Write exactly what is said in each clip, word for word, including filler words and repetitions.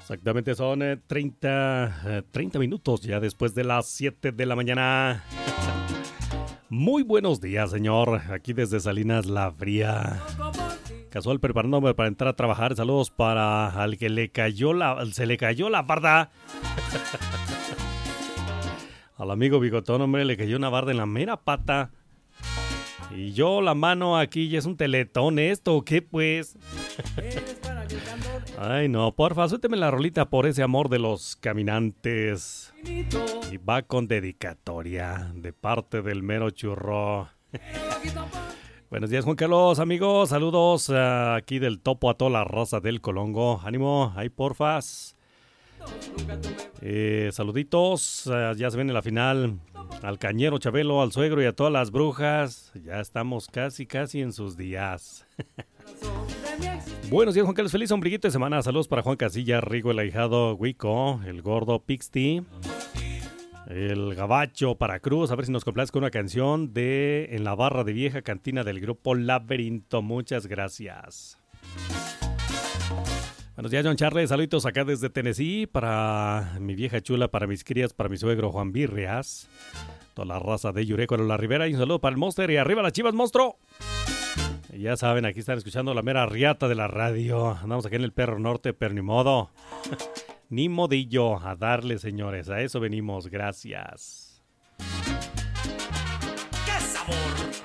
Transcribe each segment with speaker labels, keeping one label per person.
Speaker 1: Exactamente, son eh, treinta, eh, treinta minutos ya después de las siete de la mañana. Muy buenos días, señor. Aquí desde Salinas La Fría. Casual preparándome para entrar a trabajar. Saludos para al que le cayó la, se le cayó la barda. Al amigo Bigotón, hombre, le cayó una barda en la mera pata. Y yo la mano aquí, ya es un teletón esto, ¿o qué pues? Ay no, porfa, suélteme la rolita por ese amor de los caminantes. Y va con dedicatoria de parte del mero churro. Buenos días, Juan Carlos, amigos, saludos uh, aquí del topo a toda la raza del Colongo. Ánimo, ahí porfas. Eh, saluditos, uh, ya se viene la final. Al cañero Chabelo, al suegro y a todas las brujas. Ya estamos casi, casi en sus días. Buenos días, Juan Carlos. Feliz ombliguito de semana. Saludos para Juan Casilla, Rigo, el ahijado Huico, el gordo Pixty, el gabacho para Cruz. A ver si nos complace con una canción de En la barra de vieja cantina del grupo Laberinto. Muchas gracias. Buenos días, John Charles. Saluditos acá desde Tennessee para mi vieja chula, para mis crías, para mi suegro Juan Birrias, toda la raza de Yurecuaro La Ribera. Y un saludo para el Monster y arriba las Chivas, monstruo. Y ya saben, aquí están escuchando la mera riata de la radio. Andamos aquí en el Perro Norte, pero ni modo. Ni modillo. A darle, señores. A eso venimos. Gracias.
Speaker 2: ¡Qué sabor!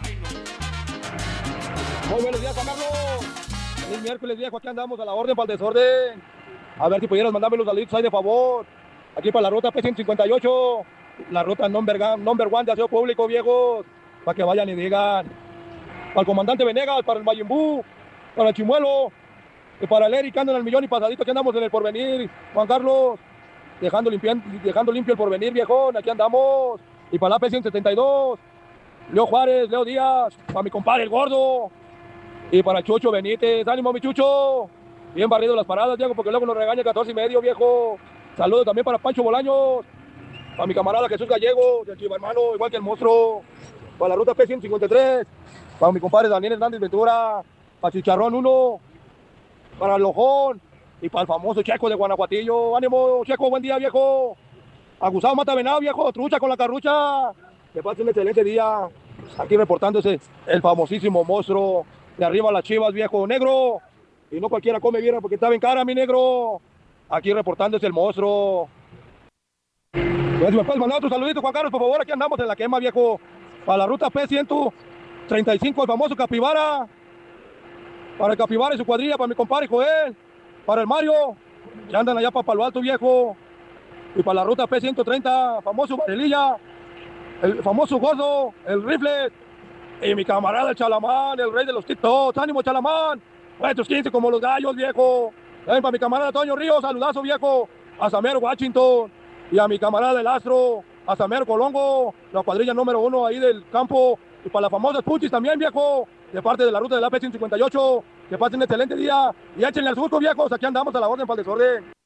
Speaker 3: Muy buenos días, Juan Carlos. El miércoles viejo, aquí andamos a la orden para el desorden. A ver si pudieras mandarme los saluditos ahí de favor. Aquí para la ruta P ciento cincuenta y ocho. La ruta number, number one de aseo público, viejos. Para que vayan y digan. Para el comandante Venegas, para el Mayimbú, para el Chimuelo, y para el Eric que anda en el millón y pasadito, que andamos en el porvenir. Juan Carlos, dejando, limpian, dejando limpio el porvenir, viejón, aquí andamos. Y para la P ciento setenta y dos, Leo Juárez, Leo Díaz, para mi compadre el gordo. Y para Chucho Benítez, ánimo mi Chucho. Bien barrido las paradas, viejo, porque luego nos regaña catorce y medio, viejo. Saludos también para Pancho Bolaños, para mi camarada Jesús Gallego, del Chiva hermano, igual que el monstruo. Para la ruta P ciento cincuenta y tres, para mi compadre Daniel Hernández Ventura, para Chicharrón uno, para el Lojón y para el famoso Checo de Guanajuatillo. Ánimo, Checo, buen día, viejo. A Gustavo Mata Venado, viejo, trucha con la carrucha. Que pase un excelente día. Aquí reportándose el famosísimo monstruo. De arriba las Chivas, viejo, negro. Y no cualquiera come bien porque está bien cara, mi negro. Aquí reportándose el monstruo. Pues me puedes mandar otro saludito, Juan Carlos, por favor. Aquí andamos en la quema, viejo. Para la ruta P ciento treinta y cinco, el famoso Capibara. Para el Capibara y su cuadrilla, para mi compadre Joel. Para el Mario, que andan allá para Palo Alto, viejo. Y para la ruta P ciento treinta, famoso Varelilla. El famoso Gordo, el Rifle. Y mi camarada el Chalamán, el rey de los TikToks. ¡Ánimo, Chalamán! Estos quince como los gallos, viejo. Ven para mi camarada Toño Ríos, saludazo, viejo. A Samero Washington. Y a mi camarada el Astro, a Samero Colongo. La cuadrilla número uno ahí del campo. Y para las famosas Puchis también, viejo. De parte de la ruta de la P ciento cincuenta y ocho. Que pasen un excelente día. Y échenle al surco, viejos. Aquí andamos a la orden para el desorden.